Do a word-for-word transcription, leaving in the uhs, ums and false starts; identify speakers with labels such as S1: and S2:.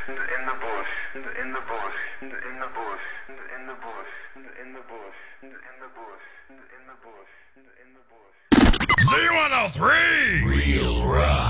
S1: in the bush, in the bush, in the bush, in the bush, in the bush, in the bush, in the bush, in the bush.
S2: Z one oh three! Real rock.